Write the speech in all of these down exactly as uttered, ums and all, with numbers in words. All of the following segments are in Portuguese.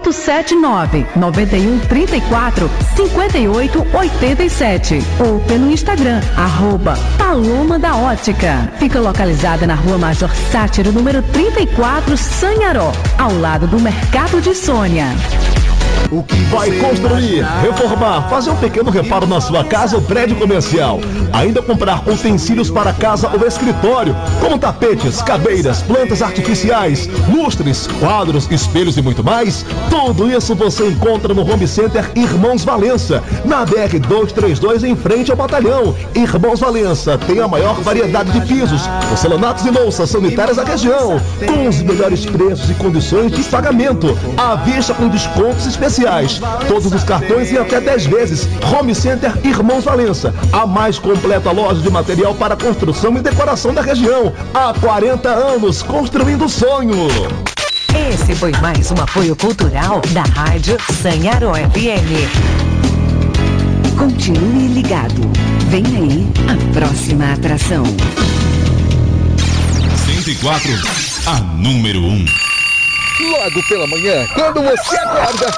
oito sete nove, nove um três quatro, cinco oito oito sete ou pelo Instagram, arroba Paloma da Ótica. Fica localizada na Rua Major Sátiro, número trinta e quatro, Sanharó, ao lado do Mercado de Sônia. O que vai construir, reformar, fazer um pequeno reparo na sua casa ou prédio comercial, ainda comprar utensílios para casa ou escritório, como tapetes, cadeiras, plantas artificiais, lustres, quadros, espelhos e muito mais, tudo isso você encontra no Home Center Irmãos Valença, na B R duzentos e trinta e dois, em frente ao batalhão. Irmãos Valença tem a maior variedade de pisos, porcelanatos e louças sanitárias da região, com os melhores preços e condições de pagamento, à vista com descontos especiais. Todos os cartões em até dez vezes. Home Center Irmãos Valença, a mais completa loja de material para construção e decoração da região. Há quarenta anos, construindo sonho. Esse foi mais um apoio cultural da Rádio Sanharó F M. Continue ligado. Vem aí a próxima atração. cento e quatro, a número um. Logo pela manhã, quando você acorda,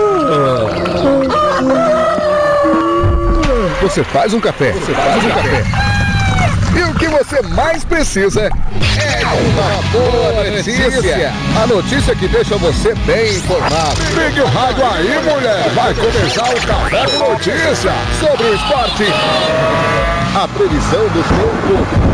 você faz um café, você faz um café. E o que você mais precisa é uma boa notícia. A notícia que deixa você bem informado. Ligue o rádio aí, mulher. Vai começar o Café com Notícia sobre o esporte, a previsão do tempo,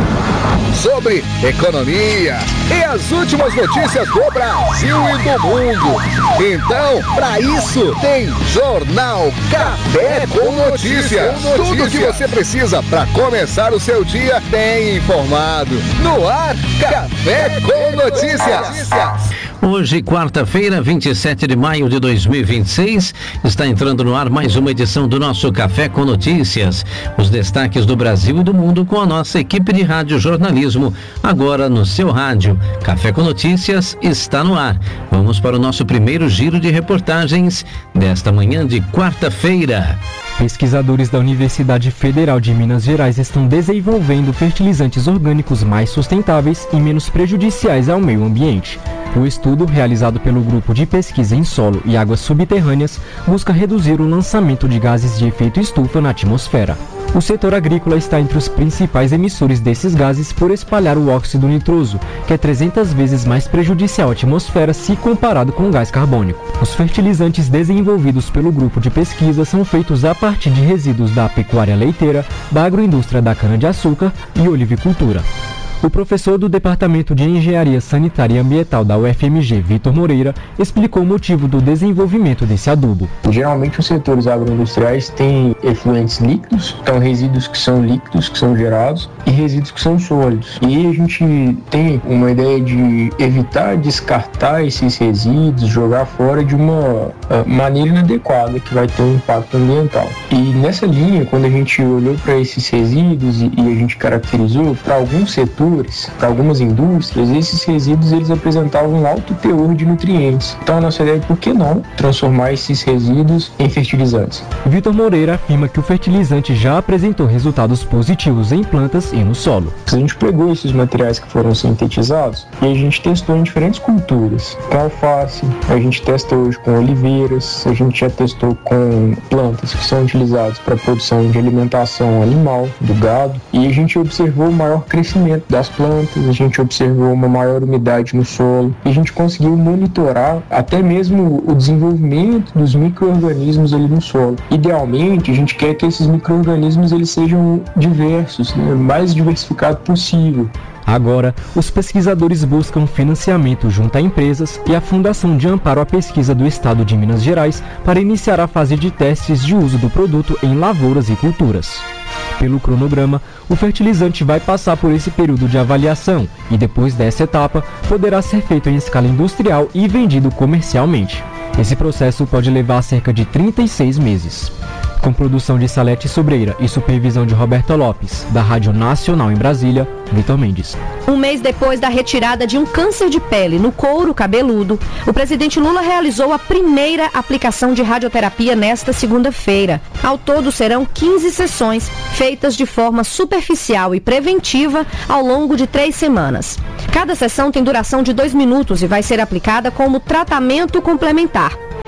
sobre economia e as últimas notícias do Brasil e do mundo. Então, para isso, tem Jornal Café com Notícias. Tudo que você precisa para começar o seu dia bem informado. No ar, Café com Notícias. Hoje, quarta-feira, vinte e sete de maio de dois mil e vinte e seis, está entrando no ar mais uma edição do nosso Café com Notícias. Os destaques do Brasil e do mundo com a nossa equipe de rádio jornalismo, agora no seu rádio. Café com Notícias está no ar. Vamos para o nosso primeiro giro de reportagens desta manhã de quarta-feira. Pesquisadores da Universidade Federal de Minas Gerais estão desenvolvendo fertilizantes orgânicos mais sustentáveis e menos prejudiciais ao meio ambiente. O estudo, realizado pelo Grupo de Pesquisa em Solo e Águas Subterrâneas, busca reduzir o lançamento de gases de efeito estufa na atmosfera. O setor agrícola está entre os principais emissores desses gases por espalhar o óxido nitroso, que é trezentas vezes mais prejudicial à atmosfera se comparado com o gás carbônico. Os fertilizantes desenvolvidos pelo grupo de pesquisa são feitos a partir de resíduos da pecuária leiteira, da agroindústria da cana-de-açúcar e olivicultura. O professor do Departamento de Engenharia Sanitária e Ambiental da U F M G, Vitor Moreira, explicou o motivo do desenvolvimento desse adubo. Geralmente os setores agroindustriais têm efluentes líquidos, então resíduos que são líquidos, que são gerados, e resíduos que são sólidos. E a gente tem uma ideia de evitar descartar esses resíduos, jogar fora de uma maneira inadequada, que vai ter um impacto ambiental. E nessa linha, quando a gente olhou para esses resíduos e, e a gente caracterizou, para alguns setores, para algumas indústrias, esses resíduos eles apresentavam um alto teor de nutrientes. Então a nossa ideia é, por que não transformar esses resíduos em fertilizantes? Vitor Moreira afirma que o fertilizante já apresentou resultados positivos em plantas e no solo. A gente pegou esses materiais que foram sintetizados e a gente testou em diferentes culturas. Com alface, a gente testa hoje com oliveiras, a gente já testou com plantas que são utilizadas para a produção de alimentação animal, do gado, e a gente observou o maior crescimento das plantas, a gente observou uma maior umidade no solo e a gente conseguiu monitorar até mesmo o desenvolvimento dos micro-organismos ali no solo. Idealmente, a gente quer que esses micro-organismos eles sejam diversos, né, o mais diversificado possível. Agora, os pesquisadores buscam financiamento junto a empresas e a Fundação de Amparo à Pesquisa do Estado de Minas Gerais para iniciar a fase de testes de uso do produto em lavouras e culturas. Pelo cronograma, o fertilizante vai passar por esse período de avaliação e depois dessa etapa poderá ser feito em escala industrial e vendido comercialmente. Esse processo pode levar cerca de trinta e seis meses. Com produção de Salete Sobreira e supervisão de Roberto Lopes, da Rádio Nacional em Brasília, Vitor Mendes. Um mês depois da retirada de um câncer de pele no couro cabeludo, o presidente Lula realizou a primeira aplicação de radioterapia nesta segunda-feira. Ao todo, serão quinze sessões, feitas de forma superficial e preventiva ao longo de três semanas. Cada sessão tem duração de dois minutos e vai ser aplicada como tratamento complementar.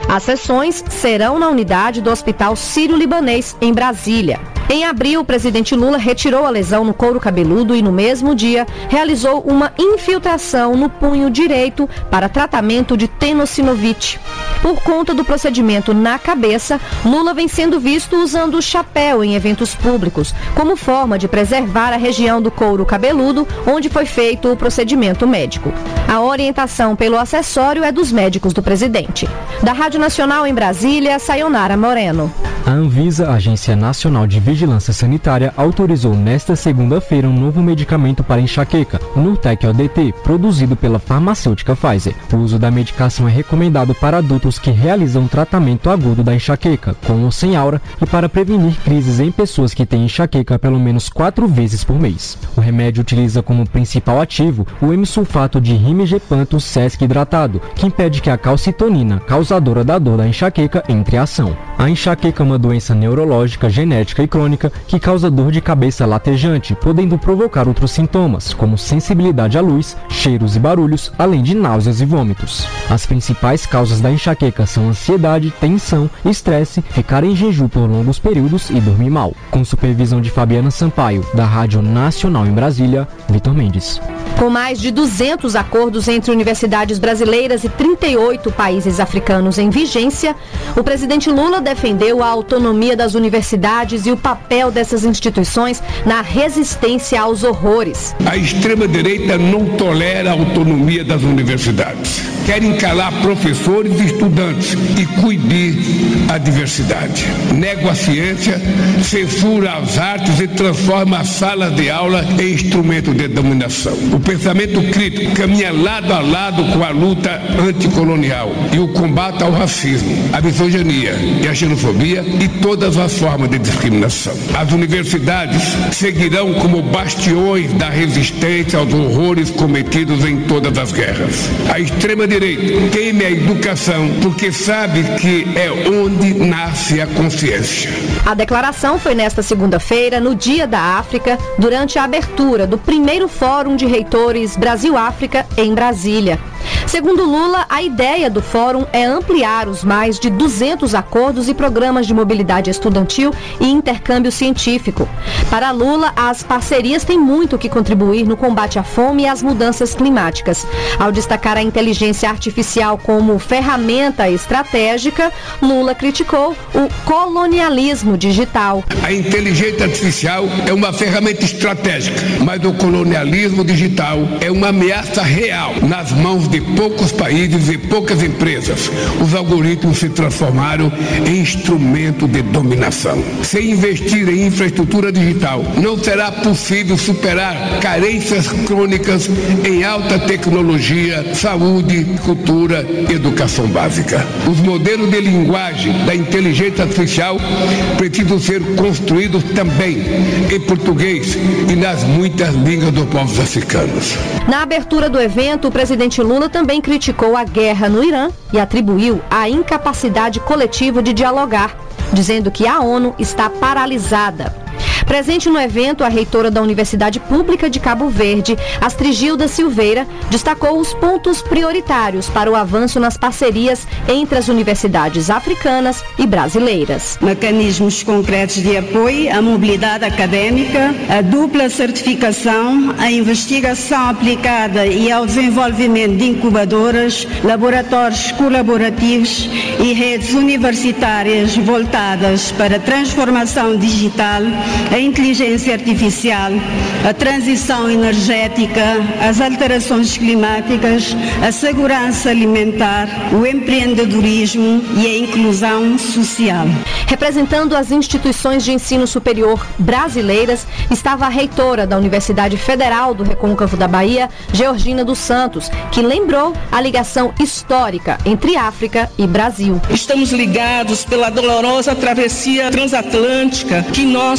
As sessões serão na unidade do Hospital Sírio-Libanês, em Brasília. Em abril, o presidente Lula retirou a lesão no couro cabeludo e, no mesmo dia, realizou uma infiltração no punho direito para tratamento de tenossinovite. Por conta do procedimento na cabeça, Lula vem sendo visto usando o chapéu em eventos públicos, como forma de preservar a região do couro cabeludo onde foi feito o procedimento médico. A orientação pelo acessório é dos médicos do presidente. Da Rádio Nacional em Brasília, Sayonara Moreno. A Anvisa, Agência Nacional de Vigilância Sanitária, autorizou nesta segunda-feira um novo medicamento para enxaqueca, o Nurtec O D T, produzido pela farmacêutica Pfizer. O uso da medicação é recomendado para adultos que realizam tratamento agudo da enxaqueca, com ou sem aura, e para prevenir crises em pessoas que têm enxaqueca pelo menos quatro vezes por mês. O remédio utiliza como principal ativo o hemisulfato de rimegepanto sesc hidratado, que impede que a calcitonina, causadora da dor da enxaqueca, entre em ação. A enxaqueca é uma doença neurológica, genética e crônica que causa dor de cabeça latejante, podendo provocar outros sintomas, como sensibilidade à luz, cheiros e barulhos, além de náuseas e vômitos. As principais causas da enxaqueca são ansiedade, tensão, estresse, ficar em jejum por longos períodos e dormir mal. Com supervisão de Fabiana Sampaio, da Rádio Nacional em Brasília, Vitor Mendes. Com mais de duzentos acordos entre universidades brasileiras e trinta e oito países africanos em vigência, o presidente Lula defendeu a autonomia das universidades e o papel dessas instituições na resistência aos horrores. A extrema-direita não tolera a autonomia das universidades. Querem calar professores e estudantes e coibir a diversidade. Nega a ciência, censura as artes e transforma as salas de aula em instrumento de dominação. O pensamento crítico caminha lado a lado com a luta anticolonial e o combate ao racismo, a misoginia e a xenofobia e todas as formas de discriminação. As universidades seguirão como bastiões da resistência aos horrores cometidos em todas as guerras. A extrema-direita teme a educação porque sabe que é onde nasce a consciência. A declaração foi nesta segunda-feira, no Dia da África, durante a abertura do primeiro Fórum de Reitores Brasil-África em Brasília. Segundo Lula, a ideia do fórum é ampliar os mais de duzentos acordos e programas de mobilidade estudantil e intercâmbio científico. Para Lula, as parcerias têm muito que contribuir no combate à fome e às mudanças climáticas. Ao destacar a inteligência artificial como ferramenta estratégica, Lula criticou o colonialismo digital. A inteligência artificial é uma ferramenta estratégica, mas o colonialismo digital é uma ameaça real nas mãos de poucos países e poucas empresas. Os algoritmos se transformaram em instrumento de dominação. Sem investir em infraestrutura digital, não será possível superar carências crônicas em alta tecnologia, saúde, cultura e educação básica. Os modelos de linguagem da inteligência artificial precisam ser construídos também em português e nas muitas línguas dos povos africanos. Na abertura do evento, o presidente Lula também criticou a guerra no Irã e atribuiu a incapacidade coletiva de dialogar, dizendo que a ONU está paralisada. Presente no evento, a reitora da Universidade Pública de Cabo Verde, Astrigilda Silveira, destacou os pontos prioritários para o avanço nas parcerias entre as universidades africanas e brasileiras. Mecanismos concretos de apoio à mobilidade acadêmica, a dupla certificação, a investigação aplicada e ao desenvolvimento de incubadoras, laboratórios colaborativos e redes universitárias voltadas para a transformação digital, a inteligência artificial, a transição energética, as alterações climáticas, a segurança alimentar, o empreendedorismo e a inclusão social. Representando as instituições de ensino superior brasileiras, estava a reitora da Universidade Federal do Recôncavo da Bahia, Georgina dos Santos, que lembrou a ligação histórica entre África e Brasil. Estamos ligados pela dolorosa travessia transatlântica que nossos ancestrais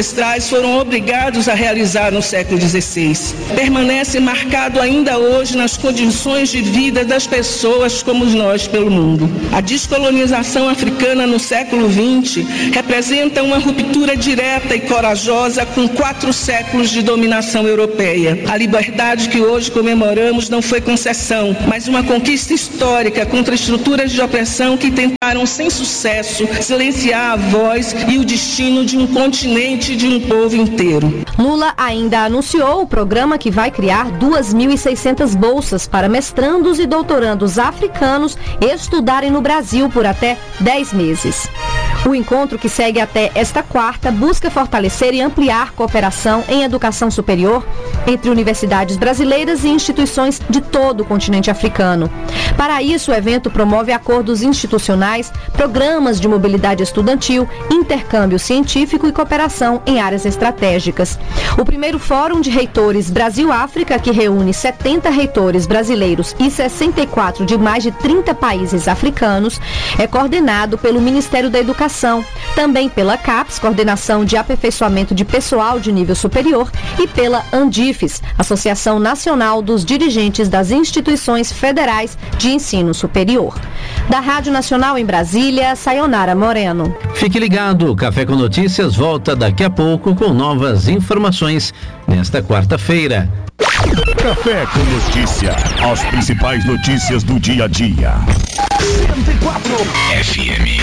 ancestrais foram obrigados a realizar no século dezesseis. Permanece marcado ainda hoje nas condições de vida das pessoas como nós pelo mundo. A descolonização africana no século vinte representa uma ruptura direta e corajosa com quatro séculos de dominação europeia. A liberdade que hoje comemoramos não foi concessão, mas uma conquista histórica contra estruturas de opressão que tentaram sem sucesso silenciar a voz e o destino de um continente e de um povo inteiro. Lula ainda anunciou o programa que vai criar duas mil e seiscentas bolsas para mestrandos e doutorandos africanos estudarem no Brasil por até dez meses. O encontro, que segue até esta quarta, busca fortalecer e ampliar cooperação em educação superior entre universidades brasileiras e instituições de todo o continente africano. Para isso, o evento promove acordos institucionais, programas de mobilidade estudantil, intercâmbio científico e cooperação em áreas estratégicas. O primeiro Fórum de Reitores Brasil-África, que reúne setenta reitores brasileiros e sessenta e quatro de mais de trinta países africanos, é coordenado pelo Ministério da Educação, também pela CAPES, Coordenação de Aperfeiçoamento de Pessoal de Nível Superior, e pela ANDIFES, Associação Nacional dos Dirigentes das Instituições Federais de Ensino Superior. Da Rádio Nacional em Brasília, Sayonara Moreno. Fique ligado, o Café com Notícias volta daqui a pouco com novas informações nesta quarta-feira. Café com Notícia, as principais notícias do dia a dia. cento e quatro F M.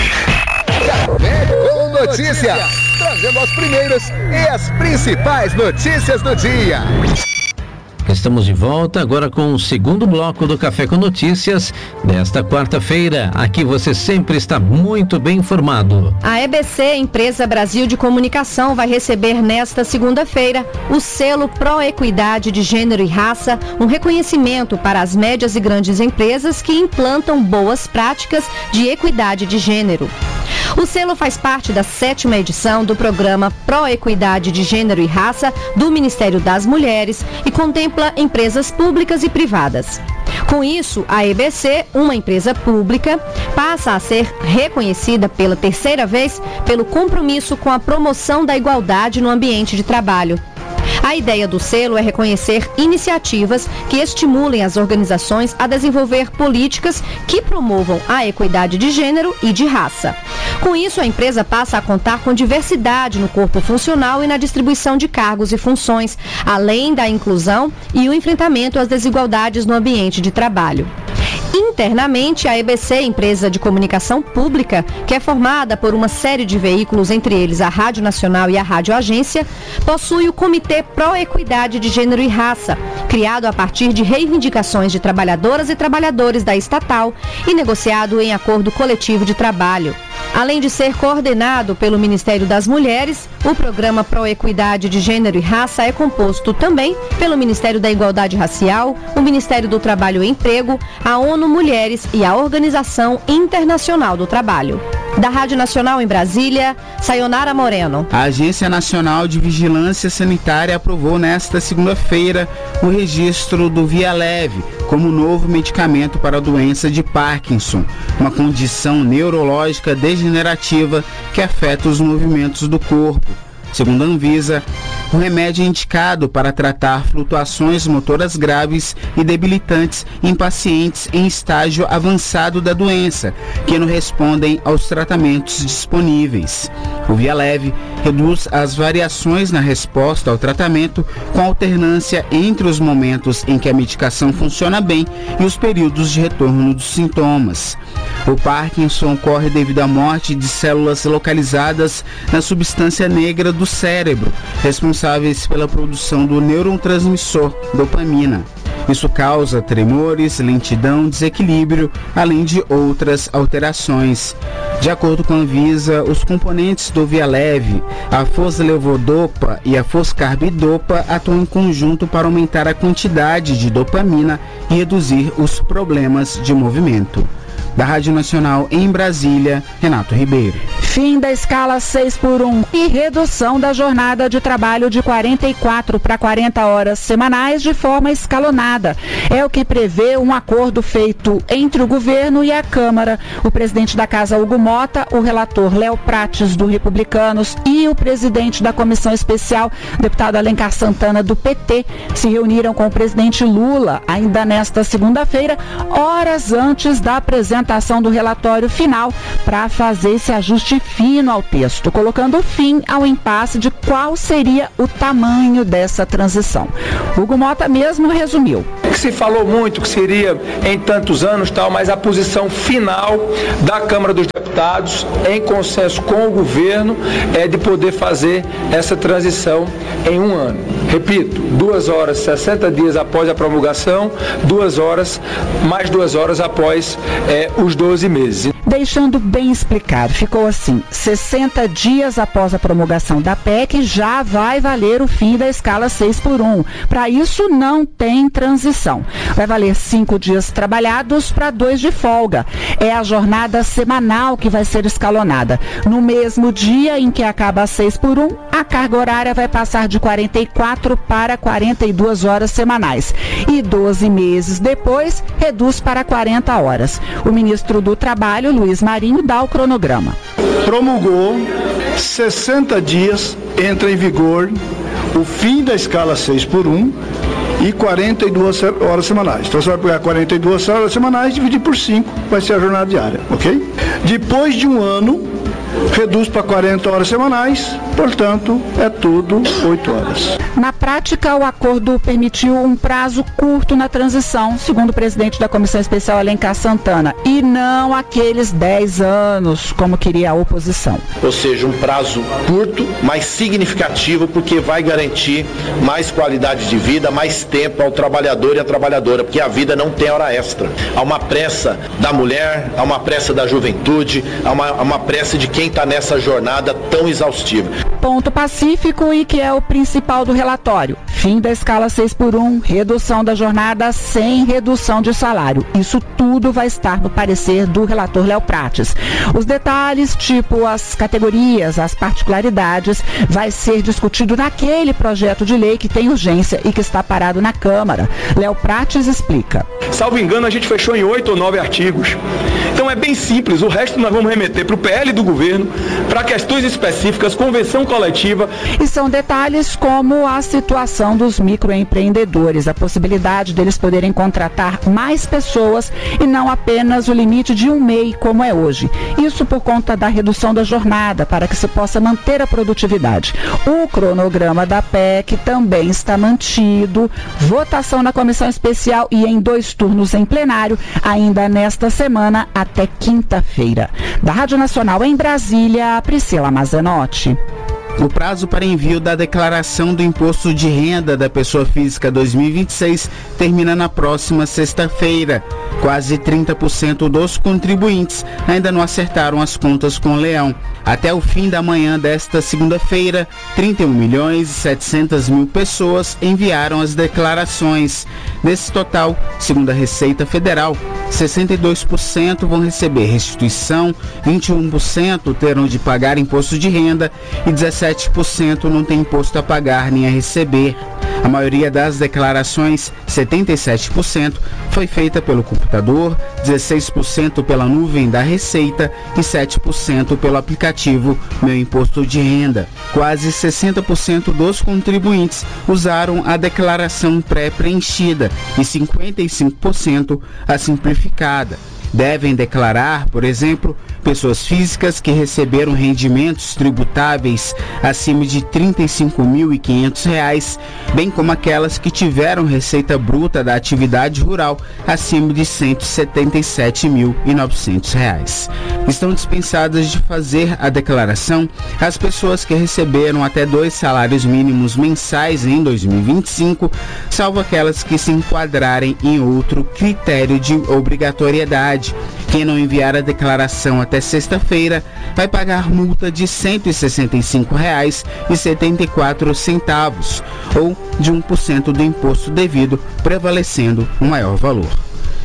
Café com Notícia, trazendo as primeiras e as principais notícias do dia. Estamos de volta agora com o segundo bloco do Café com Notícias desta quarta-feira. Aqui você sempre está muito bem informado. A E B C, Empresa Brasil de Comunicação, vai receber nesta segunda-feira o selo Proequidade de Gênero e Raça, um reconhecimento para as médias e grandes empresas que implantam boas práticas de equidade de gênero. O selo faz parte da sétima edição do programa Proequidade de Gênero e Raça do Ministério das Mulheres e contempla empresas públicas e privadas. Com isso, a E B C, uma empresa pública, passa a ser reconhecida pela terceira vez pelo compromisso com a promoção da igualdade no ambiente de trabalho. A ideia do selo é reconhecer iniciativas que estimulem as organizações a desenvolver políticas que promovam a equidade de gênero e de raça. Com isso, a empresa passa a contar com diversidade no corpo funcional e na distribuição de cargos e funções, além da inclusão e o enfrentamento às desigualdades no ambiente de trabalho. Internamente, a E B C, empresa de comunicação pública, que é formada por uma série de veículos, entre eles a Rádio Nacional e a Rádio Agência, possui o Comitê Proequidade de Gênero e Raça, criado a partir de reivindicações de trabalhadoras e trabalhadores da estatal e negociado em acordo coletivo de trabalho. Além de ser coordenado pelo Ministério das Mulheres, o programa Proequidade de Gênero e Raça é composto também pelo Ministério da Igualdade Racial, o Ministério do Trabalho e Emprego, a ONU Mulheres e a Organização Internacional do Trabalho. Da Rádio Nacional em Brasília, Sayonara Moreno. A Agência Nacional de Vigilância Sanitária aprovou nesta segunda-feira o registro do Vialeve como novo medicamento para a doença de Parkinson, uma condição neurológica degenerativa que afeta os movimentos do corpo. Segundo a Anvisa, o remédio é indicado para tratar flutuações motoras graves e debilitantes em pacientes em estágio avançado da doença, que não respondem aos tratamentos disponíveis. O Vialeve reduz as variações na resposta ao tratamento com alternância entre os momentos em que a medicação funciona bem e os períodos de retorno dos sintomas. O Parkinson ocorre devido à morte de células localizadas na substância negra do cérebro, responsáveis pela produção do neurotransmissor dopamina. Isso causa tremores, lentidão, desequilíbrio, além de outras alterações. De acordo com a Anvisa, os componentes do Vialeve, a foslevodopa e a foscarbidopa, atuam em conjunto para aumentar a quantidade de dopamina e reduzir os problemas de movimento. Da Rádio Nacional em Brasília, Renato Ribeiro. Fim da escala seis por um e redução da jornada de trabalho de quarenta e quatro para quarenta horas semanais de forma escalonada. É o que prevê um acordo feito entre o governo e a Câmara. O presidente da Casa, Hugo Mota, o relator Léo Prates, do Republicanos, e o presidente da Comissão Especial, deputado Alencar Santana, do P T, se reuniram com o presidente Lula ainda nesta segunda-feira, horas antes da apresentação do relatório final, para fazer esse ajuste fino ao texto, colocando fim ao impasse de qual seria o tamanho dessa transição. Hugo Mota mesmo resumiu. Se falou muito que seria em tantos anos, tal, mas a posição final da Câmara dos Deputados, em consenso com o governo, é de poder fazer essa transição em um ano. Repito, duas horas, sessenta dias após a promulgação, duas horas, mais duas horas após é, os doze meses. Deixando bem explicado, ficou assim, sessenta dias após a promulgação da P E C, já vai valer o fim da escala seis por um. Para isso, não tem transição. Vai valer cinco dias trabalhados para dois de folga. É a jornada semanal que vai ser escalonada. No mesmo dia em que acaba a seis por um, a carga horária vai passar de quarenta e quatro para quarenta e duas horas semanais. E doze meses depois, reduz para quarenta horas. O ministro do Trabalho, Luiz Marinho, dá o cronograma. Promulgou, sessenta dias entra em vigor o fim da escala seis por um e quarenta e duas horas semanais. Então você vai pegar quarenta e duas horas semanais e dividir por cinco, vai ser a jornada diária, ok? Depois de um ano, reduz para quarenta horas semanais, portanto, é tudo oito horas. Na prática, o acordo permitiu um prazo curto na transição, segundo o presidente da Comissão Especial, Alencar Santana, e não aqueles dez anos, como queria a oposição. Ou seja, um prazo curto, mas significativo, porque vai garantir mais qualidade de vida, mais tempo ao trabalhador e à trabalhadora, porque a vida não tem hora extra. Há uma pressa da mulher, há uma pressa da juventude, há uma, há uma pressa de quem está nessa jornada tão exaustiva. Ponto pacífico e que é o principal do relatório. Fim da escala seis por um, redução da jornada sem redução de salário. Isso tudo vai estar no parecer do relator Léo Prates. Os detalhes, tipo as categorias, as particularidades, vai ser discutido naquele projeto de lei que tem urgência e que está parado na Câmara. Léo Prates explica. Salvo engano, a gente fechou em oito ou nove artigos. Então é bem simples, o resto nós vamos remeter para o P L do governo, para questões específicas, convenção coletiva. E são detalhes como a situação dos microempreendedores, a possibilidade deles poderem contratar mais pessoas e não apenas o limite de um M E I, como é hoje. Isso por conta da redução da jornada, para que se possa manter a produtividade. O cronograma da P E C também está mantido, votação na comissão especial e em dois turnos em plenário, ainda nesta semana até quinta-feira. Da Rádio Nacional em Brasília, Priscila Mazenotti. O prazo para envio da declaração do Imposto de Renda da Pessoa Física dois mil e vinte e seis termina na próxima sexta-feira. Quase trinta por cento dos contribuintes ainda não acertaram as contas com o Leão. Até o fim da manhã desta segunda-feira, trinta e um milhões e setecentas mil pessoas enviaram as declarações. Desse total, segundo a Receita Federal, sessenta e dois por cento vão receber restituição, vinte e um por cento terão de pagar imposto de renda e dezessete por cento não tem imposto a pagar nem a receber. A maioria das declarações, setenta e sete por cento, foi feita pelo computador, dezesseis por cento pela nuvem da Receita e sete por cento pelo aplicativo Meu Imposto de Renda. Quase sessenta por cento dos contribuintes usaram a declaração pré-preenchida e cinquenta e cinco por cento a simplificada. Devem declarar, por exemplo, pessoas físicas que receberam rendimentos tributáveis acima de trinta e cinco mil e quinhentos reais, bem como aquelas que tiveram receita bruta da atividade rural acima de cento e setenta e sete mil e novecentos reais. Estão dispensadas de fazer a declaração as pessoas que receberam até dois salários mínimos mensais em dois mil e vinte e cinco, salvo aquelas que se enquadrarem em outro critério de obrigatoriedade. Quem não enviar a declaração até sexta-feira vai pagar multa de cento e sessenta e cinco reais e setenta e quatro centavos, ou de um por cento do imposto devido, prevalecendo o maior valor.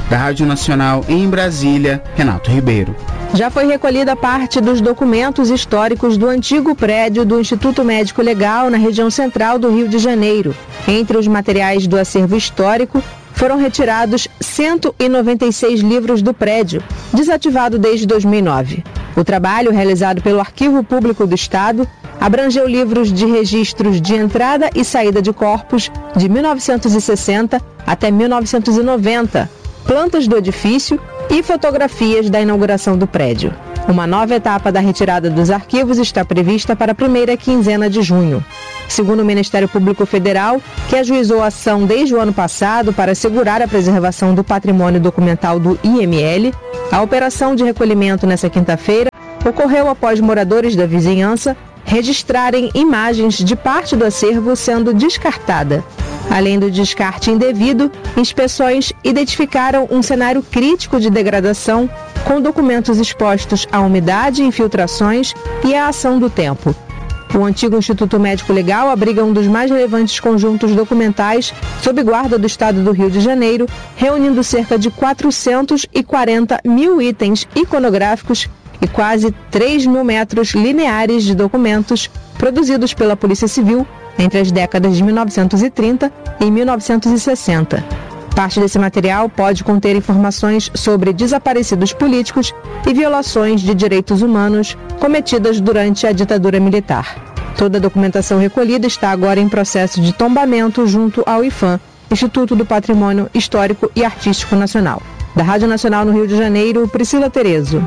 Da Rádio Nacional em Brasília, Renato Ribeiro. Já foi recolhida parte dos documentos históricos do antigo prédio do Instituto Médico Legal na região central do Rio de Janeiro. Entre os materiais do acervo histórico, foram retirados cento e noventa e seis livros do prédio, desativado desde dois mil e nove. O trabalho, realizado pelo Arquivo Público do Estado, abrangeu livros de registros de entrada e saída de corpos de mil novecentos e sessenta até mil novecentos e noventa, plantas do edifício e fotografias da inauguração do prédio. Uma nova etapa da retirada dos arquivos está prevista para a primeira quinzena de junho. Segundo o Ministério Público Federal, que ajuizou a ação desde o ano passado para assegurar a preservação do patrimônio documental do I M L, a operação de recolhimento nesta quinta-feira ocorreu após moradores da vizinhança registrarem imagens de parte do acervo sendo descartada. Além do descarte indevido, inspeções identificaram um cenário crítico de degradação, com documentos expostos à umidade, infiltrações e à ação do tempo. O antigo Instituto Médico Legal abriga um dos mais relevantes conjuntos documentais sob guarda do Estado do Rio de Janeiro, reunindo cerca de quatrocentos e quarenta mil itens iconográficos e quase três mil metros lineares de documentos produzidos pela Polícia Civil entre as décadas de mil novecentos e trinta e mil novecentos e sessenta. Parte desse material pode conter informações sobre desaparecidos políticos e violações de direitos humanos cometidas durante a ditadura militar. Toda a documentação recolhida está agora em processo de tombamento junto ao IPHAN, Instituto do Patrimônio Histórico e Artístico Nacional. Da Rádio Nacional no Rio de Janeiro, Priscila Terezo.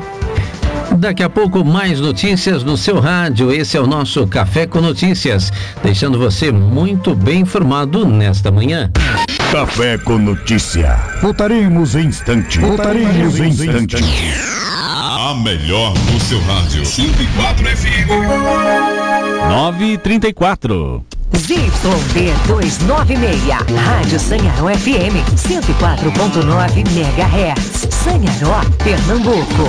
Daqui a pouco mais notícias no seu rádio. Esse é o nosso Café com Notícias, deixando você muito bem informado nesta manhã. Café com Notícia. Voltaremos em instante. Voltaremos em instante. A melhor do seu rádio. cento e quatro F M. nove e trinta e quatro. Z Y D duzentos e noventa e seis, Rádio Sanharó F M, cento e quatro ponto nove megahertz, Sanharó, Pernambuco.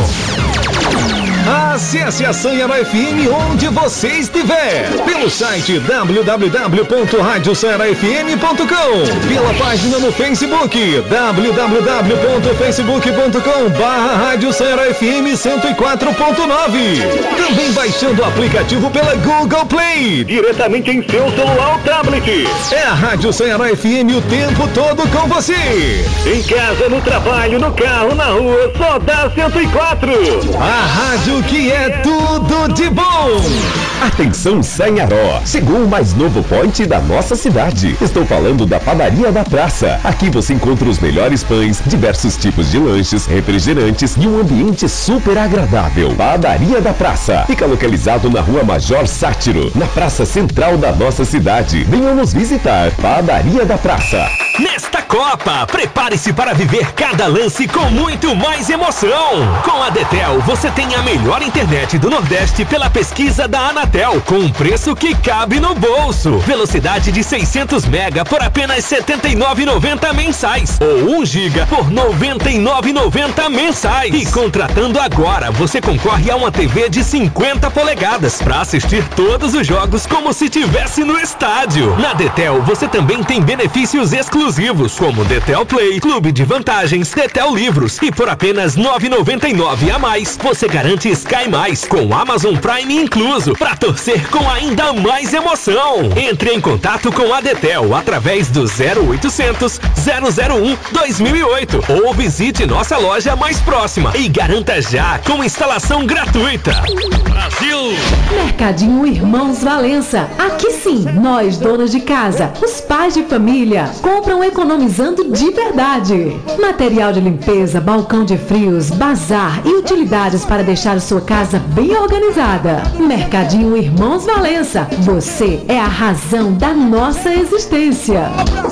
Acesse a Sanharó F M onde você estiver, pelo site w w w ponto rádio sanharó f m ponto com, pela página no Facebook, w w w ponto facebook ponto com barra rádio sanharó f m cento e quatro ponto nove. Também baixando o aplicativo pela Google Play, diretamente em seu celular ou tablet. É a Rádio Sanharó F M o tempo todo com você. Em casa, no trabalho, no carro, na rua, só dá cento e quatro. A rádio que é tudo de bom. Atenção Sanharó, chegou o mais novo point da nossa cidade. Estou falando da Padaria da Praça. Aqui você encontra os melhores pães, diversos tipos de lanches, refrigerantes e um ambiente super agradável. Padaria da Praça fica localizado na Rua Major Sátiro, na praça central da nossa cidade. Venham nos visitar. Padaria da Praça. Nesta Copa, prepare-se para viver cada lance com muito mais emoção. Com a Detel, você tem a melhor internet do Nordeste pela pesquisa da Anatel, com um preço que cabe no bolso. Velocidade de seiscentos mega por apenas setenta e nove reais e noventa centavos mensais, ou um giga por noventa e nove reais e noventa centavos mensais. E contratando agora, você concorre a uma T V de cinquenta polegadas para assistir todos os jogos como se estivesse no estádio. Na Detel, você também tem benefícios exclusivos, como Detel Play, Clube de Vantagens, Detel Livros, e por apenas nove reais e noventa e nove centavos a mais, você garante Sky Mais, com Amazon Prime incluso, para torcer com ainda mais emoção. Entre em contato com a Detel através do zero oitocentos, zero zero um, dois mil e oito ou visite nossa loja mais próxima e garanta já com instalação gratuita. Brasil! Mercadinho Irmãos Valença. Aqui sim, nós donos de casa, os pais de família, compram economizando de verdade. Material de limpeza, balcão de frios, bazar e utilidades para deixar sua casa bem organizada. Mercadinho Irmãos Valença. Você é a razão da nossa existência.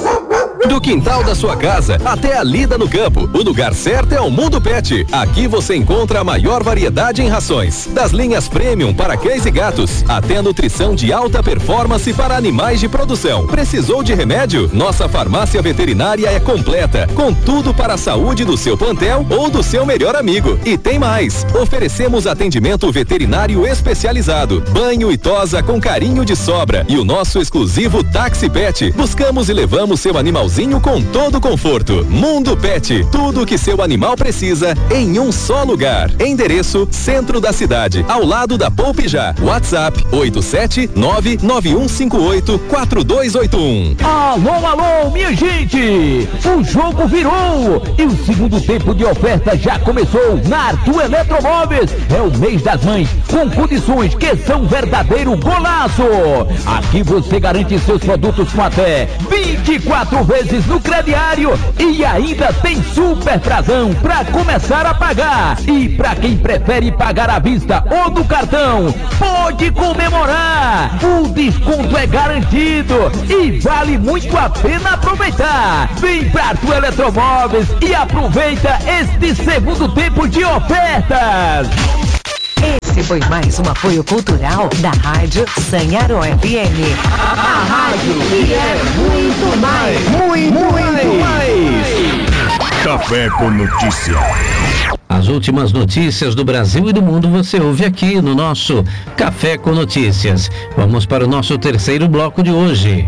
Do quintal da sua casa até a lida no campo, o lugar certo é o Mundo Pet. Aqui você encontra a maior variedade em rações, das linhas premium para cães e gatos, até a nutrição de alta performance para animais de produção. Precisou de remédio? Nossa farmácia veterinária é completa, com tudo para a saúde do seu plantel ou do seu melhor amigo. E tem mais, oferecemos atendimento veterinário especializado, banho e tosa com carinho de sobra e o nosso exclusivo Táxi Pet. Buscamos e levamos seu animalzinho animalzinho com todo conforto. Mundo Pet, tudo o que seu animal precisa em um só lugar. Endereço: centro da cidade, ao lado da Poupe Já. WhatsApp oito sete nove nove um cinco oito quatro dois oito um. Alô, alô, minha gente! O jogo virou e o segundo tempo de oferta já começou na Arthur Eletromóveis. É o mês das mães com condições que são um verdadeiro golaço. Aqui você garante seus produtos com até vinte e quatro vezes no crediário e ainda tem super prazão para começar a pagar. E para quem prefere pagar à vista ou no cartão, pode comemorar. O desconto é garantido e vale muito a pena aproveitar. Vem pra Arthur Eletromóveis e aproveita este segundo tempo de ofertas. Esse foi mais um apoio cultural da Rádio Sanharó F M. A rádio que é muito mais, muito, muito mais. Café com Notícia. As últimas notícias do Brasil e do mundo você ouve aqui no nosso Café com Notícias. Vamos para o nosso terceiro bloco de hoje.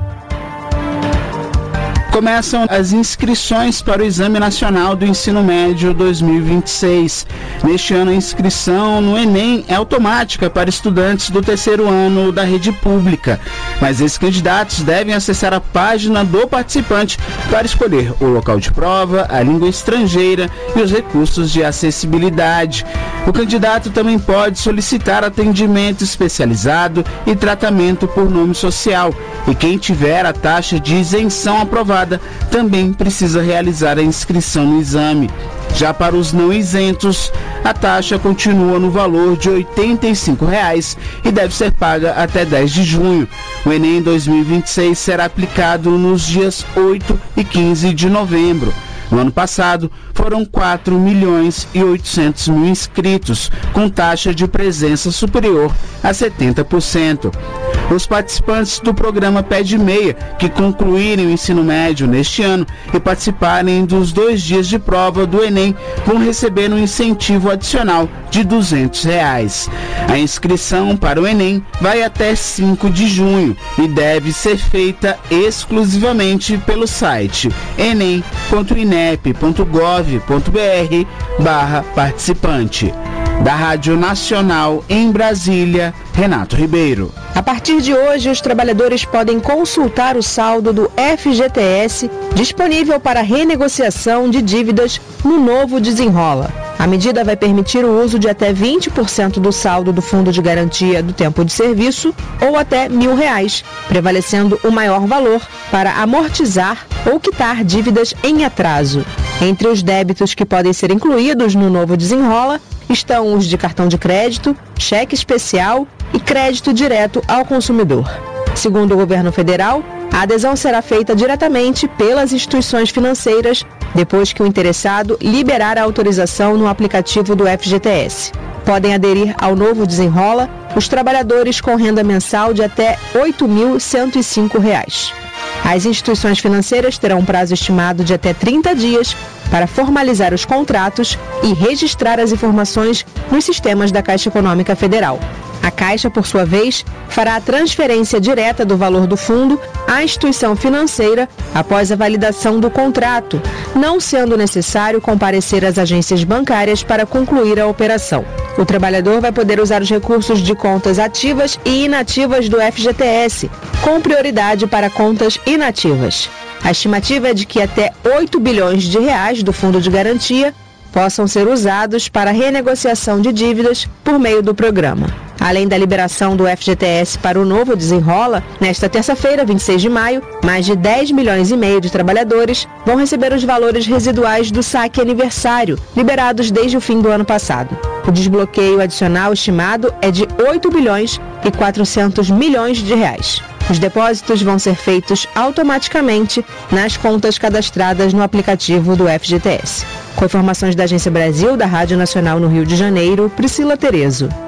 Começam as inscrições para o Exame Nacional do Ensino Médio dois mil e vinte e seis. Neste ano, a inscrição no Enem é automática para estudantes do terceiro ano da rede pública, mas esses candidatos devem acessar a página do participante para escolher o local de prova, a língua estrangeira e os recursos de acessibilidade. O candidato também pode solicitar atendimento especializado e tratamento por nome social, e quem tiver a taxa de isenção aprovada também precisa realizar a inscrição no exame. Já para os não isentos, a taxa continua no valor de oitenta e cinco reais e deve ser paga até dez de junho. O Enem dois mil e vinte e seis será aplicado nos dias oito e quinze de novembro. No ano passado, foram quatro milhões e oitocentos mil inscritos, com taxa de presença superior a setenta por cento. Os participantes do programa Pé de Meia, que concluírem o ensino médio neste ano e participarem dos dois dias de prova do Enem, vão receber um incentivo adicional de duzentos reais. A inscrição para o Enem vai até cinco de junho e deve ser feita exclusivamente pelo site enem ponto inep ponto gov ponto br barra participante. Da Rádio Nacional em Brasília, Renato Ribeiro. A partir de hoje, os trabalhadores podem consultar o saldo do F G T S disponível para renegociação de dívidas no novo Desenrola. A medida vai permitir o uso de até vinte por cento do saldo do Fundo de Garantia do Tempo de Serviço ou até mil reais, prevalecendo o maior valor para amortizar ou quitar dívidas em atraso. Entre os débitos que podem ser incluídos no novo Desenrola estão os de cartão de crédito, cheque especial e crédito direto ao consumidor. Segundo o governo federal, a adesão será feita diretamente pelas instituições financeiras depois que o interessado liberar a autorização no aplicativo do F G T S. Podem aderir ao novo Desenrola os trabalhadores com renda mensal de até oito mil cento e cinco reais. As instituições financeiras terão um prazo estimado de até trinta dias para formalizar os contratos e registrar as informações nos sistemas da Caixa Econômica Federal. A Caixa, por sua vez, fará a transferência direta do valor do fundo à instituição financeira após a validação do contrato, não sendo necessário comparecer às agências bancárias para concluir a operação. O trabalhador vai poder usar os recursos de contas ativas e inativas do F G T S, com prioridade para contas inativas. A estimativa é de que até oito bilhões de reais do Fundo de Garantia possam ser usados para renegociação de dívidas por meio do programa. Além da liberação do F G T S para o novo Desenrola, nesta terça-feira, vinte e seis de maio, mais de dez milhões e meio de trabalhadores vão receber os valores residuais do saque aniversário, liberados desde o fim do ano passado. O desbloqueio adicional estimado é de oito bilhões e quatrocentos milhões de reais. Os depósitos vão ser feitos automaticamente nas contas cadastradas no aplicativo do F G T S. Com informações da Agência Brasil, da Rádio Nacional no Rio de Janeiro, Priscila Terezo.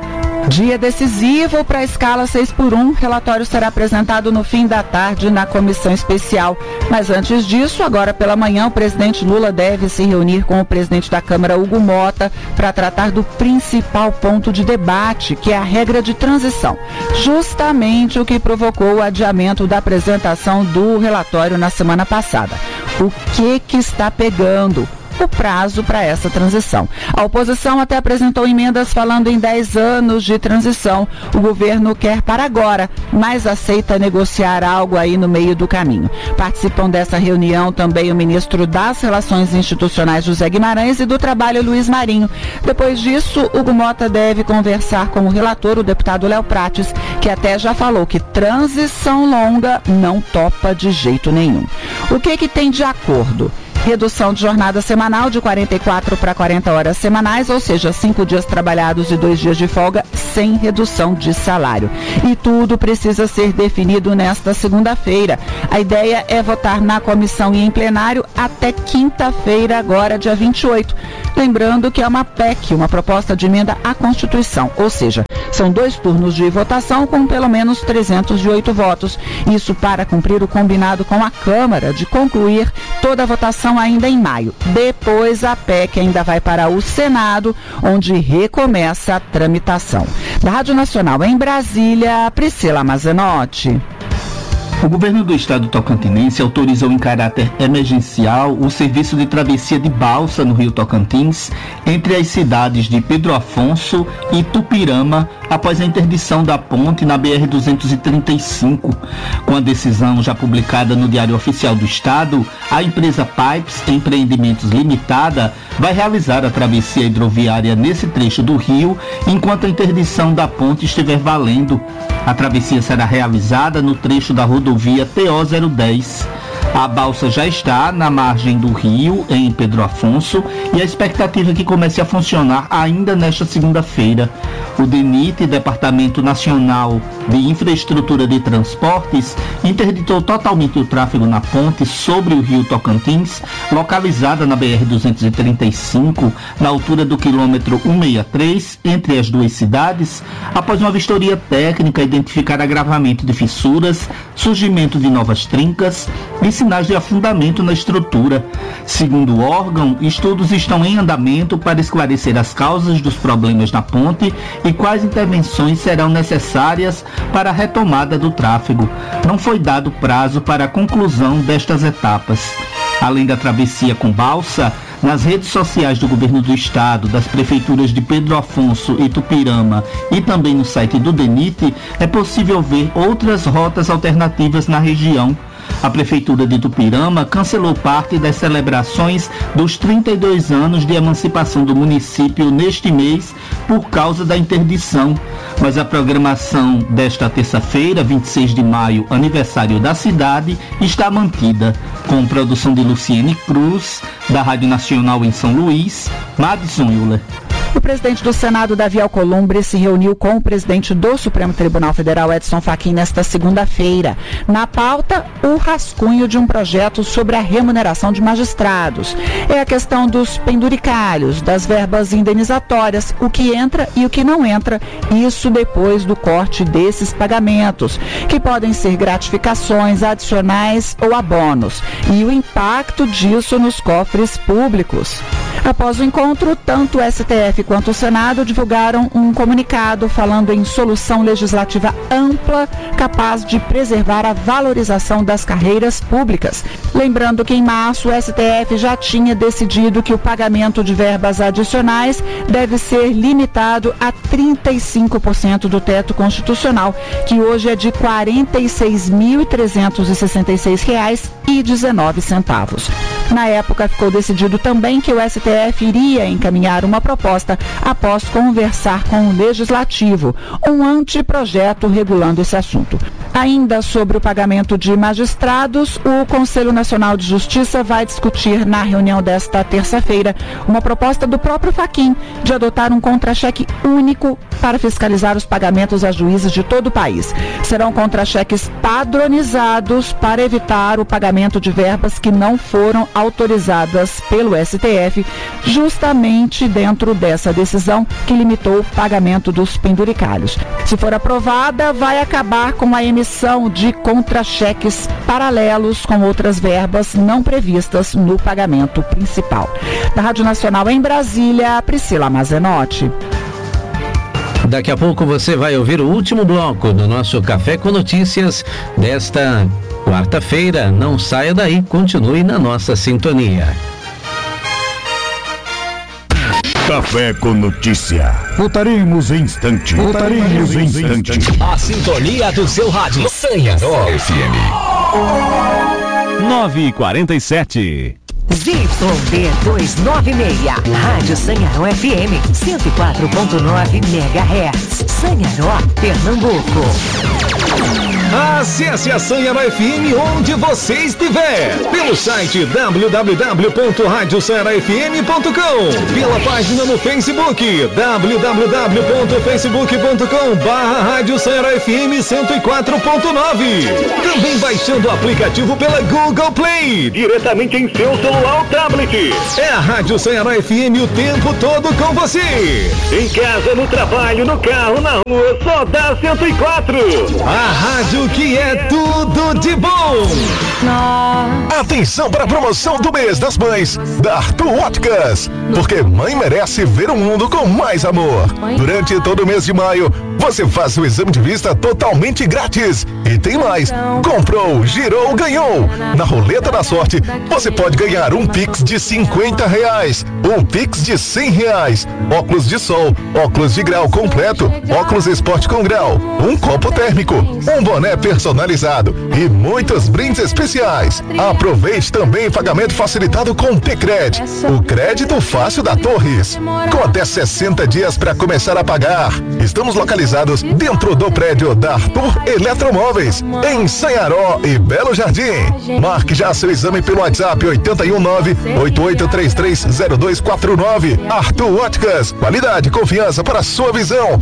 Dia decisivo para a escala seis por um. Relatório será apresentado no fim da tarde na comissão especial. Mas antes disso, agora pela manhã, o presidente Lula deve se reunir com o presidente da Câmara, Hugo Mota, para tratar do principal ponto de debate, que é a regra de transição. Justamente o que provocou o adiamento da apresentação do relatório na semana passada. O que que está pegando? O prazo para essa transição. A oposição até apresentou emendas falando em dez anos de transição. O governo quer para agora, mas aceita negociar algo aí no meio do caminho. Participam dessa reunião também o ministro das Relações Institucionais, José Guimarães, e do Trabalho, Luiz Marinho. Depois disso, Hugo Mota deve conversar com o relator, o deputado Léo Prates, que até já falou que transição longa não topa de jeito nenhum. O que que tem de acordo? Redução de jornada semanal de quarenta e quatro para quarenta horas semanais, ou seja, cinco dias trabalhados e dois dias de folga, sem redução de salário. E tudo precisa ser definido nesta segunda-feira. A ideia é votar na comissão e em plenário até quinta-feira, agora dia vinte e oito. Lembrando que é uma P E C, uma proposta de emenda à Constituição, ou seja, são dois turnos de votação com pelo menos trezentos e oito votos. Isso para cumprir o combinado com a Câmara de concluir toda a votação ainda em maio. Depois a P E C ainda vai para o Senado, onde recomeça a tramitação. Da Rádio Nacional em Brasília, Priscila Mazenotti. O governo do estado tocantinense autorizou em caráter emergencial o serviço de travessia de balsa no Rio Tocantins entre as cidades de Pedro Afonso e Tupirama após a interdição da ponte na B R duzentos e trinta e cinco. Com a decisão já publicada no Diário Oficial do Estado, a empresa Pipes Empreendimentos Limitada vai realizar a travessia hidroviária nesse trecho do rio enquanto a interdição da ponte estiver valendo. A travessia será realizada no trecho da rodovia T O zero dez. A balsa já está na margem do rio, em Pedro Afonso, e a expectativa é que comece a funcionar ainda nesta segunda-feira. O DENIT, Departamento Nacional de Infraestrutura de Transportes, interditou totalmente o tráfego na ponte sobre o rio Tocantins, localizada na B R duzentos e trinta e cinco, na altura do quilômetro cento e sessenta e três, entre as duas cidades, após uma vistoria técnica identificar agravamento de fissuras, surgimento de novas trincas e sinais de afundamento na estrutura. Segundo o órgão, estudos estão em andamento para esclarecer as causas dos problemas na ponte e quais intervenções serão necessárias para a retomada do tráfego. Não foi dado prazo para a conclusão destas etapas. Além da travessia com balsa, nas redes sociais do governo do estado, das prefeituras de Pedro Afonso e Tupirama e também no site do DENIT, é possível ver outras rotas alternativas na região. A Prefeitura de Tupirama cancelou parte das celebrações dos trinta e dois anos de emancipação do município neste mês por causa da interdição. Mas a programação desta terça-feira, vinte e seis de maio, aniversário da cidade, está mantida, com produção de Luciene Cruz, da Rádio Nacional em São Luís, Madison Euler. O presidente do Senado, Davi Alcolumbre, se reuniu com o presidente do Supremo Tribunal Federal, Edson Fachin, nesta segunda-feira. Na pauta, o rascunho de um projeto sobre a remuneração de magistrados. É a questão dos penduricalhos, das verbas indenizatórias, o que entra e o que não entra, isso depois do corte desses pagamentos, que podem ser gratificações adicionais ou abonos, e o impacto disso nos cofres públicos. Após o encontro, tanto o S T F quanto o Senado divulgaram um comunicado falando em solução legislativa ampla, capaz de preservar a valorização das carreiras públicas. Lembrando que em março o S T F já tinha decidido que o pagamento de verbas adicionais deve ser limitado a trinta e cinco por cento do teto constitucional, que hoje é de quarenta e seis mil trezentos e sessenta e seis reais e dezenove centavos. Na época, ficou decidido também que o S T F iria encaminhar uma proposta após conversar com o Legislativo, um anteprojeto regulando esse assunto. Ainda sobre o pagamento de magistrados, o Conselho Nacional de Justiça vai discutir na reunião desta terça-feira uma proposta do próprio Fachin de adotar um contra-cheque único para fiscalizar os pagamentos a juízes de todo o país. Serão contra-cheques padronizados para evitar o pagamento de verbas que não foram autorizadas pelo S T F, justamente dentro dessa decisão que limitou o pagamento dos penduricalhos. Se for aprovada, vai acabar com a emissão de contra-cheques paralelos com outras verbas não previstas no pagamento principal. Da Rádio Nacional em Brasília, Priscila Mazenotti. Daqui a pouco você vai ouvir o último bloco do nosso Café com Notícias desta quarta-feira. Não saia daí, continue na nossa sintonia. Café com Notícia. Voltaremos em instante. Voltaremos em instante. A sintonia do seu rádio. Sanharó F M. nove e quarenta e sete. Z Y D duzentos e noventa e seis, Rádio Sanharó F M, cento e quatro ponto nove megahertz, Sanharó, Pernambuco. Acesse a Sanharó F M onde você estiver, pelo site w w w ponto rádio sanharó f m ponto com, pela página no Facebook w w w ponto facebook ponto com barra Rádio Sanharó F M cento e quatro ponto nove. Também baixando o aplicativo pela Google Play, diretamente em seu celular ou tablet. É a Rádio Sanharó F M o tempo todo com você. Em casa, no trabalho, no carro, na rua, só dá cento e quatro. A rádio que é tudo de bom. Atenção para a promoção do mês das mães da Arthur Óticas, porque mãe merece ver o mundo com mais amor. Durante todo o mês de maio, você faz o exame de vista totalmente grátis. E tem mais, comprou, girou, ganhou. Na roleta da sorte, você pode ganhar um Pix de cinquenta reais, um Pix de cem reais, óculos de sol, óculos de grau completo, óculos esporte com grau, um copo térmico, um boné personalizado e muitos brindes especiais. Aproveite também pagamento facilitado com o T-Cred, o crédito fácil da Torres, com até sessenta dias para começar a pagar. Estamos localizados dentro do prédio da Arthur Eletromóveis, em Sanharó e Belo Jardim. Marque já seu exame pelo WhatsApp oito um nove, oito oito três três, zero dois quatro nove. Arthur Óticas, qualidade e confiança para a sua visão.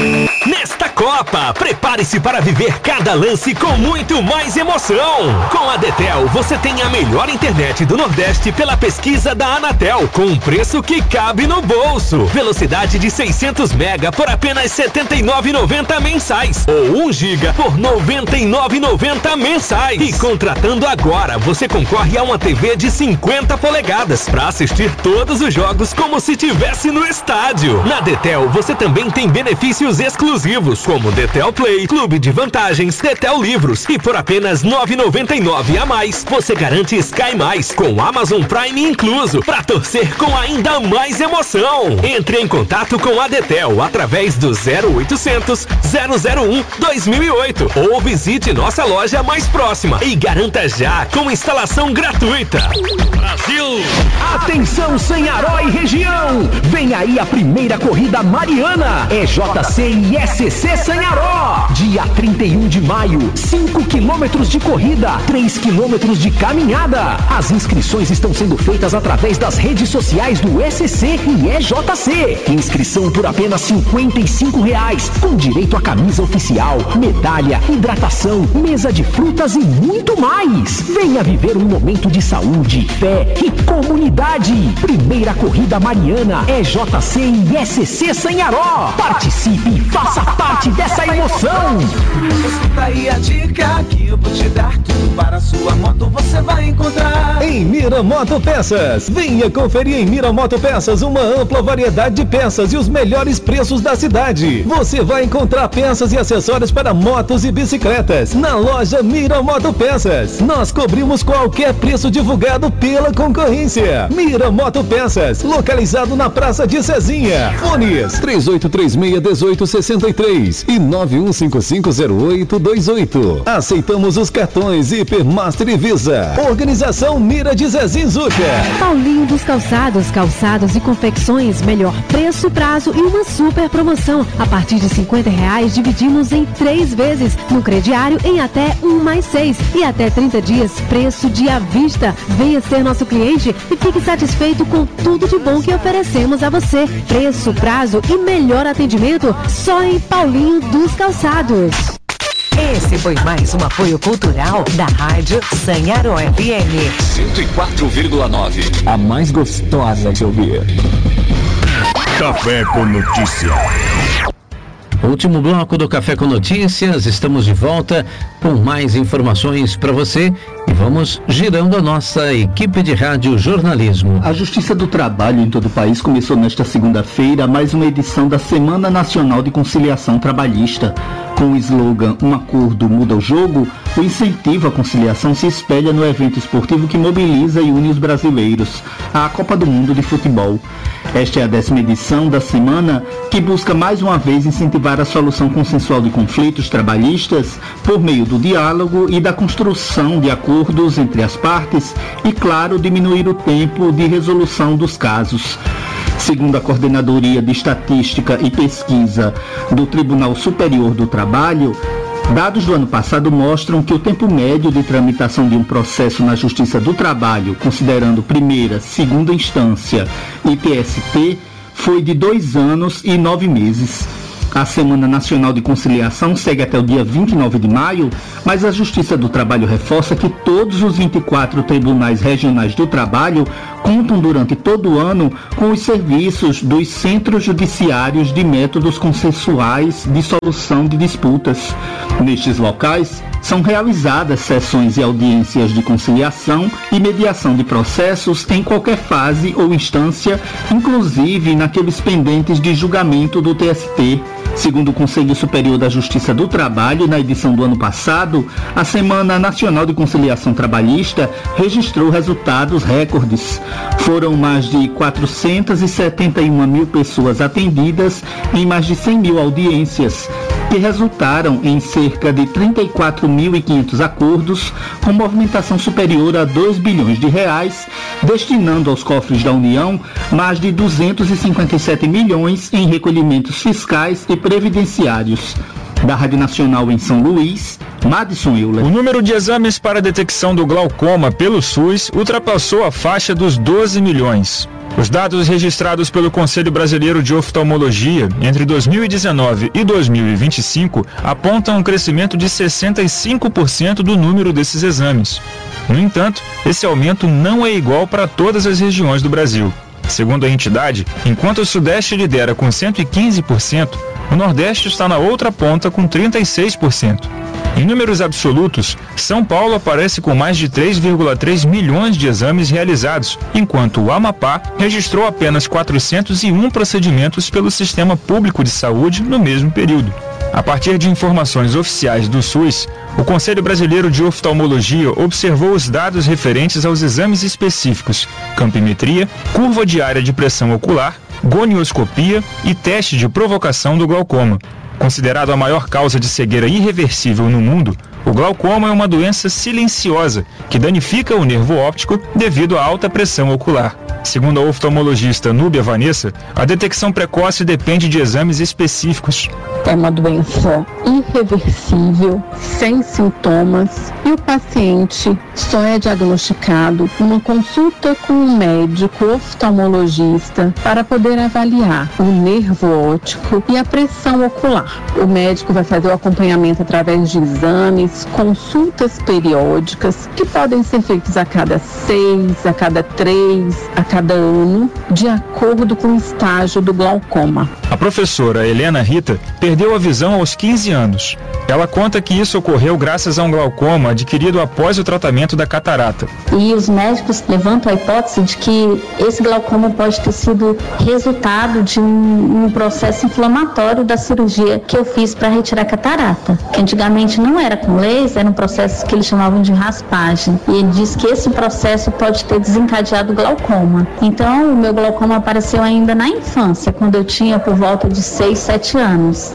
Nesta Copa, prepare-se para viver cada lance com muito mais emoção. Com a Detel, você tem a melhor internet do Nordeste pela pesquisa da Anatel, com um preço que cabe no bolso. Velocidade de seiscentos mega por apenas setenta e nove reais e noventa centavos mensais, ou um giga por noventa e nove reais e noventa centavos mensais. E contratando agora, você concorre a uma T V de cinquenta polegadas para assistir todos os jogos como se estivesse no estádio. Na Detel, você também tem benefícios exclusivos, como Detel Play, Clube de Vantagens, Detel Livros, e por apenas nove reais e noventa e nove centavos a mais, você garante Sky Mais com Amazon Prime incluso, para torcer com ainda mais emoção. Entre em contato com a Detel através do zero oitocentos, zero zero um, dois mil e oito ou visite nossa loja mais próxima e garanta já com instalação gratuita. Brasil! Atenção Sanharó e região! Vem aí a primeira corrida mariana, E J C e S C Sanharó. Dia trinta e um de maio, cinco quilômetros de corrida, três quilômetros de caminhada. As inscrições estão sendo feitas através das redes sociais do S C e E J C. Inscrição por apenas cinquenta e cinco reais, com direito a camisa oficial, medalha, hidratação, mesa de frutas e muito mais. Venha viver um momento de saúde, fé e comunidade. Primeira corrida mariana, E J C e S C Sanharó. Participe e faça parte dessa emoção. Escuta aí a dica que eu vou te dar. Tudo para a sua moto você vai encontrar em Mira Moto Peças. Venha conferir em Mira Moto Peças uma ampla variedade de peças e os melhores preços da cidade. Você vai encontrar peças e acessórios para motos e bicicletas na loja Mira Moto Peças. Nós cobrimos qualquer preço divulgado pela concorrência. Mira Moto Peças, localizado na Praça de Cezinha. Fones três oito três seis, um oito seis três e nove um cinco cinco zero oito dois dois oito. Aceitamos os cartões Hipermaster e Visa. Organização Mira de Zezinho Zuca. Paulinho dos Calçados, calçados e confecções, melhor preço, prazo e uma super promoção. A partir de cinquenta reais dividimos em três vezes, no crediário em até um mais seis e até trinta dias, preço de à vista. Venha ser nosso cliente e fique satisfeito com tudo de bom que oferecemos a você. Preço, prazo e melhor atendimento só em Paulinho dos Calçados. Esse foi mais um apoio cultural da Rádio Sanharó F M. cento e quatro vírgula nove. A mais gostosa de ouvir. Café com Notícia. Último bloco do Café com Notícias, estamos de volta com mais informações para você e vamos girando a nossa equipe de rádio jornalismo. A Justiça do Trabalho em todo o país começou nesta segunda-feira mais uma edição da Semana Nacional de Conciliação Trabalhista. Com o slogan Um Acordo Muda o Jogo, o incentivo à conciliação se espelha no evento esportivo que mobiliza e une os brasileiros, a Copa do Mundo de Futebol. Esta é a décima edição da semana que busca mais uma vez incentivar a solução consensual de conflitos trabalhistas por meio do diálogo e da construção de acordos entre as partes e, claro, diminuir o tempo de resolução dos casos. Segundo a Coordenadoria de Estatística e Pesquisa do Tribunal Superior do Trabalho, dados do ano passado mostram que o tempo médio de tramitação de um processo na Justiça do Trabalho, considerando primeira, segunda instância e T S T, foi de dois anos e nove meses. A Semana Nacional de Conciliação segue até o dia vinte e nove de maio, mas a Justiça do Trabalho reforça que todos os vinte e quatro tribunais regionais do trabalho contam durante todo o ano com os serviços dos centros judiciários de métodos consensuais de solução de disputas. Nestes locais, são realizadas sessões e audiências de conciliação e mediação de processos em qualquer fase ou instância, inclusive naqueles pendentes de julgamento do T S T. Segundo o Conselho Superior da Justiça do Trabalho, na edição do ano passado, a Semana Nacional de Conciliação Trabalhista registrou resultados recordes. Foram mais de quatrocentas e setenta e uma mil pessoas atendidas em mais de cem mil audiências, que resultaram em cerca de trinta e quatro mil e quinhentos acordos, com movimentação superior a dois bilhões de reais, destinando aos cofres da União mais de duzentos e cinquenta e sete milhões em recolhimentos fiscais e previdenciários. Da Rádio Nacional em São Luís, Madison Euler. O número de exames para a detecção do glaucoma pelo SUS ultrapassou a faixa dos doze milhões. Os dados registrados pelo Conselho Brasileiro de Oftalmologia entre dois mil e dezenove e dois mil e vinte e cinco apontam um crescimento de sessenta e cinco por cento do número desses exames. No entanto, esse aumento não é igual para todas as regiões do Brasil. Segundo a entidade, enquanto o Sudeste lidera com cento e quinze por cento, o Nordeste está na outra ponta com trinta e seis por cento. Em números absolutos, São Paulo aparece com mais de três vírgula três milhões de exames realizados, enquanto o Amapá registrou apenas quatrocentos e um procedimentos pelo Sistema Público de Saúde no mesmo período. A partir de informações oficiais do SUS, o Conselho Brasileiro de Oftalmologia observou os dados referentes aos exames específicos, campimetria, curva diária de pressão ocular, gonioscopia e teste de provocação do glaucoma. Considerado a maior causa de cegueira irreversível no mundo, o glaucoma é uma doença silenciosa que danifica o nervo óptico devido à alta pressão ocular. Segundo a oftalmologista Núbia Vanessa, a detecção precoce depende de exames específicos. É uma doença irreversível, sem sintomas, e o paciente só é diagnosticado numa consulta com um médico oftalmologista para poder avaliar o nervo óptico e a pressão ocular. O médico vai fazer o acompanhamento através de exames, consultas periódicas, que podem ser feitos a cada seis, a cada três, a cada ano, de acordo com o estágio do glaucoma. A professora Helena Rita perdeu a visão aos quinze anos. Ela conta que isso ocorreu graças a um glaucoma adquirido após o tratamento da catarata. E os médicos levantam a hipótese de que esse glaucoma pode ter sido resultado de um, um processo inflamatório da cirurgia que eu fiz para retirar a catarata, que antigamente não era com laser, era um processo que eles chamavam de raspagem. E ele diz que esse processo pode ter desencadeado o glaucoma. Então, o meu glaucoma apareceu ainda na infância, quando eu tinha por volta de seis, sete anos. O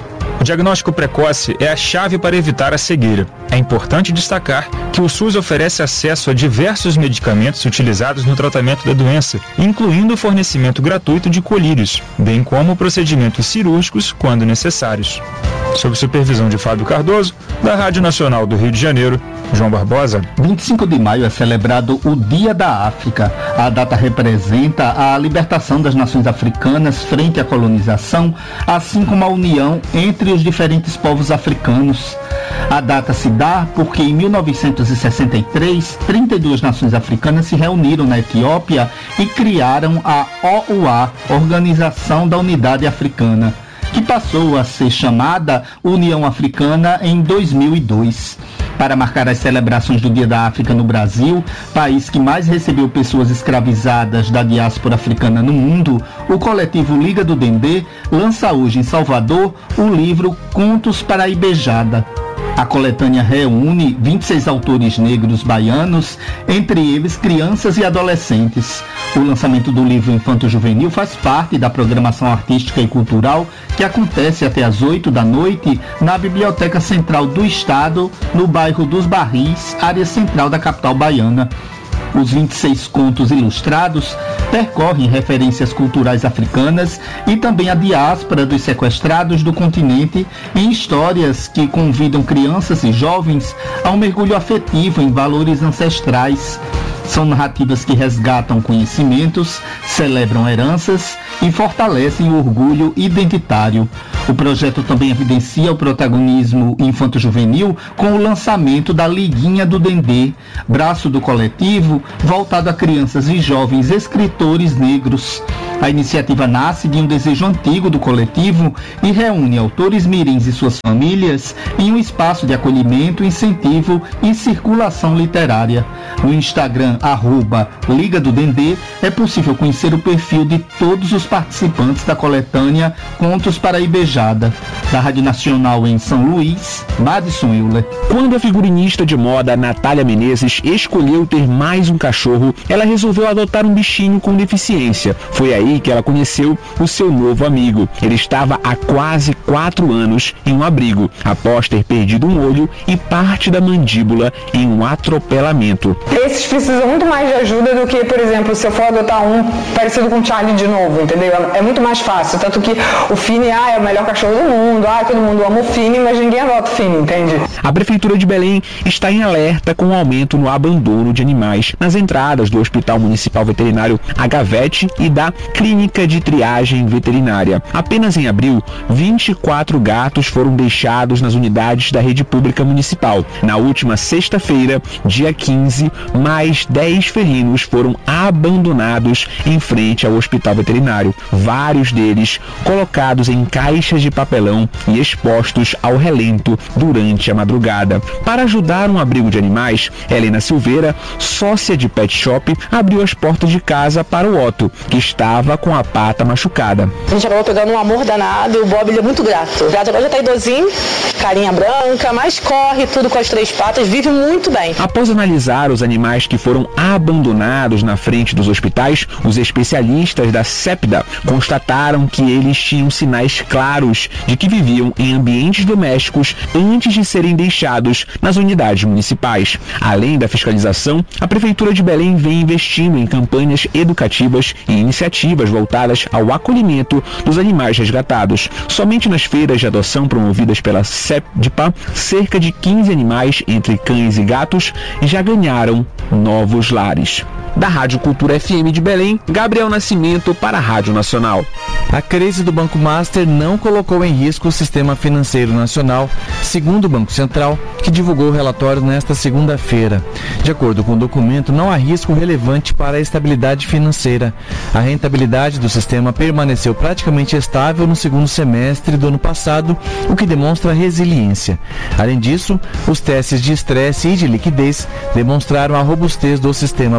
diagnóstico precoce é a chave para evitar a cegueira. É importante destacar que o SUS oferece acesso a diversos medicamentos utilizados no tratamento da doença, incluindo o fornecimento gratuito de colírios, bem como procedimentos cirúrgicos quando necessários. Sob supervisão de Fábio Cardoso, da Rádio Nacional do Rio de Janeiro, João Barbosa. vinte e cinco de maio é celebrado o Dia da África. A data representa a libertação das nações africanas frente à colonização, assim como a união entre os diferentes povos africanos. A data se dá porque em mil novecentos e sessenta e três, trinta e duas nações africanas se reuniram na Etiópia e criaram a O U A, Organização da Unidade Africana, que passou a ser chamada União Africana em dois mil e dois. Para marcar as celebrações do Dia da África no Brasil, país que mais recebeu pessoas escravizadas da diáspora africana no mundo, o coletivo Liga do Dendê lança hoje em Salvador o livro Contos para a Ibejada. A coletânea reúne vinte e seis autores negros baianos, entre eles crianças e adolescentes. O lançamento do livro Infanto Juvenil faz parte da programação artística e cultural que acontece até às oito da noite na Biblioteca Central do Estado, no bairro dos Barris, área central da capital baiana. Os vinte e seis contos ilustrados percorrem referências culturais africanas e também a diáspora dos sequestrados do continente em histórias que convidam crianças e jovens a um mergulho afetivo em valores ancestrais. São narrativas que resgatam conhecimentos, celebram heranças e fortalecem o orgulho identitário. O projeto também evidencia o protagonismo infanto-juvenil com o lançamento da Liguinha do Dendê, braço do coletivo voltado a crianças e jovens escritores negros. A iniciativa nasce de um desejo antigo do coletivo e reúne autores mirins e suas famílias em um espaço de acolhimento, incentivo e circulação literária. No Instagram, arroba Liga do Dendê, é possível conhecer o perfil de todos os participantes da coletânea Contos para a Ibejada. Da Rádio Nacional em São Luís, Madison Euler. Quando a figurinista de moda Natália Menezes escolheu ter mais um cachorro, ela resolveu adotar um bichinho com deficiência. Foi aí que ela conheceu o seu novo amigo. Ele estava há quase quatro anos em um abrigo, após ter perdido um olho e parte da mandíbula em um atropelamento. Esses precisam muito mais de ajuda do que, por exemplo, se eu for adotar um parecido com o Charlie de novo, entendeu? É muito mais fácil, tanto que o Fini, ah, é o melhor cachorro do mundo, ah, todo mundo ama o Fini, mas ninguém adota o Fini, entende? A Prefeitura de Belém está em alerta com o aumento no abandono de animais nas entradas do Hospital Municipal Veterinário Agavete e da Clínica de Triagem Veterinária. Apenas em abril, vinte e quatro gatos foram deixados nas unidades da rede pública municipal. Na última sexta-feira, dia quinze, mais dez felinos foram abandonados em frente ao hospital veterinário. Vários deles colocados em caixas de papelão e expostos ao relento durante a madrugada. Para ajudar um abrigo de animais, Helena Silveira, sócia de pet shop, abriu as portas de casa para o Otto, que estava com a pata machucada. A gente acabou pegando um amor danado e o Bob ele é muito grato. O gato agora já tá idosinho, carinha branca, mas corre tudo com as três patas, vive muito bem. Após analisar os animais que foram abandonados na frente dos hospitais, os especialistas da CEPDA constataram que eles tinham sinais claros de que viviam em ambientes domésticos antes de serem deixados nas unidades municipais. Além da fiscalização, a Prefeitura de Belém vem investindo em campanhas educativas e iniciativas voltadas ao acolhimento dos animais resgatados. Somente nas feiras de adoção promovidas pela CEPDPA, cerca de quinze animais, entre cães e gatos, já ganharam novos lares. Da Rádio Cultura F M de Belém, Gabriel Nascimento para a Rádio Nacional. A crise do Banco Master não colocou em risco o sistema financeiro nacional, segundo o Banco Central, que divulgou o relatório nesta segunda-feira. De acordo com o documento, não há risco relevante para a estabilidade financeira. A rentabilidade do sistema permaneceu praticamente estável no segundo semestre do ano passado, o que demonstra resiliência. Além disso, os testes de estresse e de liquidez demonstraram a robustez do sistema bancário.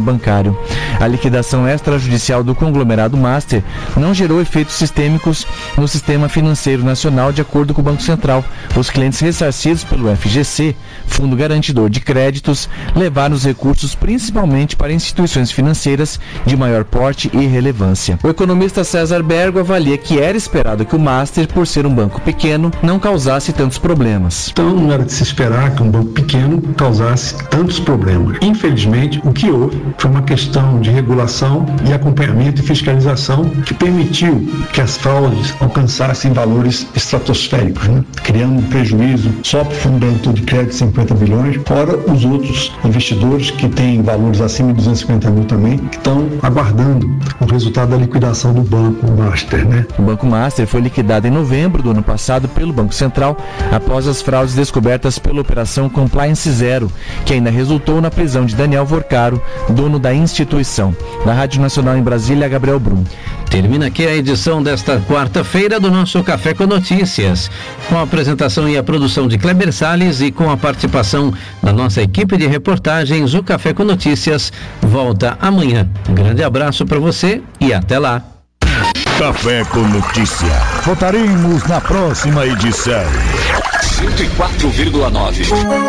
relatório. A liquidação extrajudicial do conglomerado Master não gerou efeitos sistêmicos no sistema financeiro nacional, de acordo com o Banco Central. Os clientes ressarcidos pelo F G C, Fundo Garantidor de Créditos, levaram os recursos principalmente para instituições financeiras de maior porte e relevância. O economista César Bergo avalia que era esperado que o Master, por ser um banco pequeno, não causasse tantos problemas. Então não era de se esperar que um banco pequeno causasse tantos problemas. Infelizmente, o que houve foi uma questão de regulação e acompanhamento e fiscalização que permitiu que as fraudes alcançassem valores estratosféricos, né? Criando um prejuízo só para o Fundo Garantidor de Crédito de cinquenta bilhões, fora os outros investidores que têm valores acima de duzentos e cinquenta mil também, que estão aguardando o resultado da liquidação do Banco Master, né? O Banco Master foi liquidado em novembro do ano passado pelo Banco Central, após as fraudes descobertas pela Operação Compliance Zero, que ainda resultou na prisão de Daniel Vorcaro, dono da instituição. Da Rádio Nacional em Brasília, Gabriel Brum. Termina aqui a edição desta quarta-feira do nosso Café com Notícias, com a apresentação e a produção de Kleber Salles e com a participação da nossa equipe de reportagens. O Café com Notícias volta amanhã. Um grande abraço para você e até lá. Café com Notícia. Voltaremos na próxima edição. cento e quatro vírgula nove.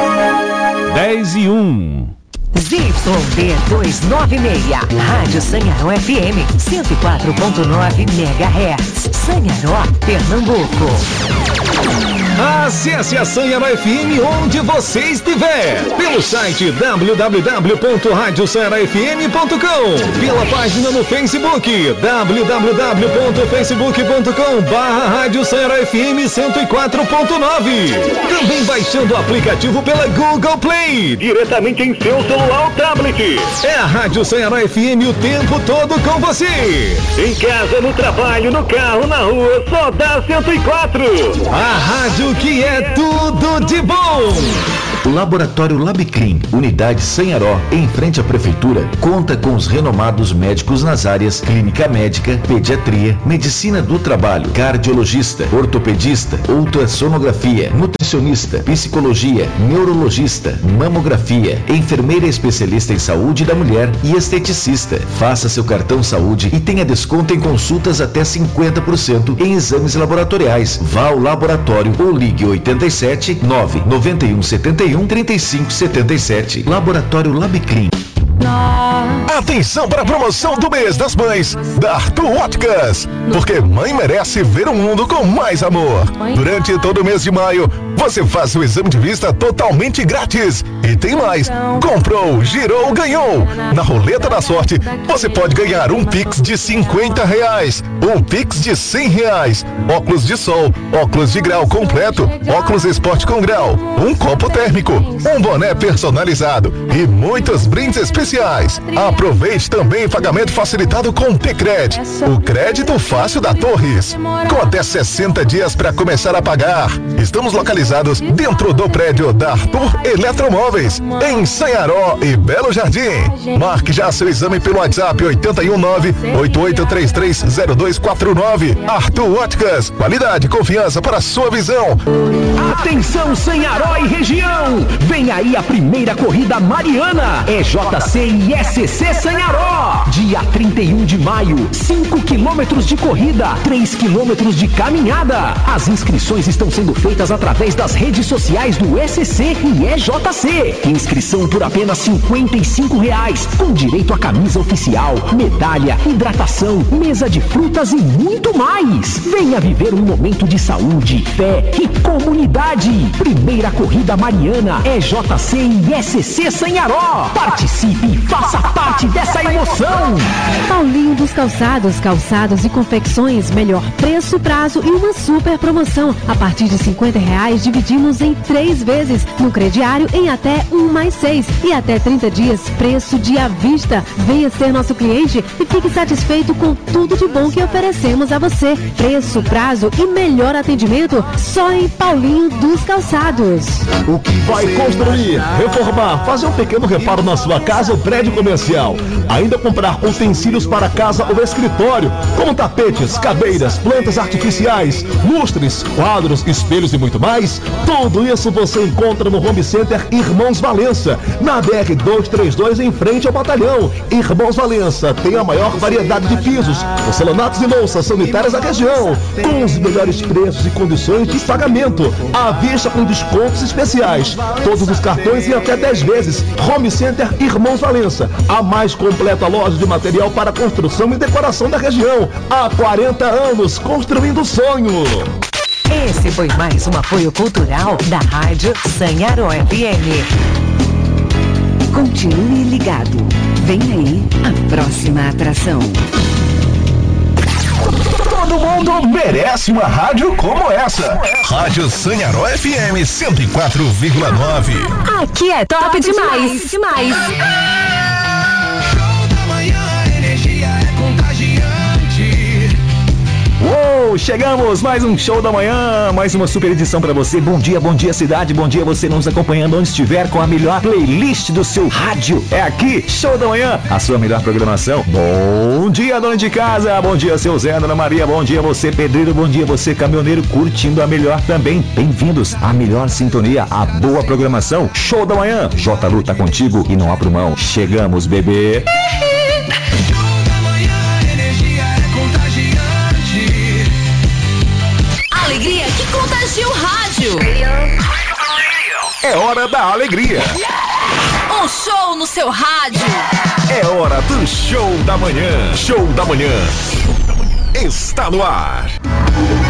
dez e um. Z Y D duzentos e noventa e seis, Rádio Sanharó F M, cento e quatro ponto nove megahertz, Sanharó, Pernambuco. Acesse a Sanharó F M onde você estiver, pelo site w w w ponto rádio sanharó f m ponto com, pela página no Facebook, w w w ponto facebook ponto com barra Rádio Sanharó F M cento e quatro ponto nove. Também baixando o aplicativo pela Google Play, diretamente em seu celular ou tablet. É a Rádio Sanharó F M o tempo todo com você. Em casa, no trabalho, no carro, na rua, só dá cento e quatro. A rádio que é tudo de bom. O Laboratório Labicrim, Unidade Sanharó, em frente à Prefeitura, conta com os renomados médicos nas áreas Clínica Médica, Pediatria, Medicina do Trabalho, Cardiologista, Ortopedista, Ultrassonografia, Nutricionista, Psicologia, Neurologista, Mamografia, Enfermeira Especialista em Saúde da Mulher e Esteticista. Faça seu cartão saúde e tenha desconto em consultas até cinquenta por cento em exames laboratoriais. Vá ao laboratório ou ligue oito sete nove nove um sete um trinta e cinco setenta e sete. Laboratório Labicrim. Atenção para a promoção do mês das mães da Arthur Óticas, porque mãe merece ver o mundo com mais amor. Durante todo o mês de maio, você faz o exame de vista totalmente grátis. E tem mais, comprou, girou, ganhou. Na roleta da sorte, você pode ganhar um Pix de cinquenta reais, um Pix de cem reais, óculos de sol, óculos de grau completo, óculos esporte com grau, um copo térmico, um boné personalizado e muitos brindes especiais. Aproveite também o pagamento facilitado com o T-Cred, o crédito fácil da Torres, com até sessenta dias para começar a pagar. Estamos localizados dentro do prédio da Arthur Eletromóveis, em Sanharó e Belo Jardim. Marque já seu exame pelo WhatsApp oito um nove oito oito três três zero dois quatro nove. Arthur Óticas, qualidade e confiança para a sua visão. Atenção Sanharó e região, vem aí a primeira corrida mariana, é J C e S C Sanharó, dia trinta e um de maio, cinco quilômetros de corrida, três quilômetros de caminhada. As inscrições estão sendo feitas através das redes sociais do S C e E J C. Inscrição por apenas cinquenta e cinco reais, com direito a camisa oficial, medalha, hidratação, mesa de frutas e muito mais. Venha viver um momento de saúde, fé e comunidade. Primeira corrida mariana, E J C e S C Sanharó. Participe e faça parte dessa emoção. Paulinho dos Calçados, calçados e confecções, melhor preço, prazo e uma super promoção. A partir de cinquenta reais, dividimos em três vezes, no crediário em até um mais seis e até trinta dias, preço de à vista. Venha ser nosso cliente e fique satisfeito com tudo de bom que oferecemos a você. Preço, prazo e melhor atendimento só em Paulinho Centro dos Calçados. O que vai construir, reformar, fazer um pequeno reparo na sua casa ou prédio comercial. Ainda comprar utensílios para casa ou escritório, como tapetes, cadeiras, plantas artificiais, lustres, quadros, espelhos e muito mais. Tudo isso você encontra no Home Center Irmãos Valença, na B R duzentos e trinta e dois, em frente ao batalhão. Irmãos Valença tem a maior variedade de pisos, porcelanatos e louças sanitárias da região, com os melhores preços e condições de pagamento, à vista com descontos especiais, todos os cartões em até dez vezes. Home Center Irmãos Valença, a mais completa loja de material para construção e decoração da região. Há quarenta anos, construindo sonho. Esse foi mais um apoio cultural da Rádio Sanharó F M. Continue ligado. Vem aí a próxima atração. Todo mundo merece uma rádio como essa. Rádio Sanharó F M cento e quatro vírgula nove. Aqui é top, top demais, demais. demais. Uou, chegamos, mais um show da manhã, mais uma super edição pra você. Bom dia, bom dia cidade, bom dia você nos acompanhando onde estiver com a melhor playlist do seu rádio. É aqui, show da manhã, a sua melhor programação. Bom dia, dona de casa, bom dia seu Zé, dona Maria, bom dia você pedreiro, bom dia você caminhoneiro curtindo a melhor também. Bem-vindos à melhor sintonia, a boa programação. Show da manhã, J. Lu tá contigo e não abro mão. Chegamos, bebê. Alegria que contagia o rádio. É hora da alegria. Um show no seu rádio. É hora do show da manhã. Show da manhã está no ar.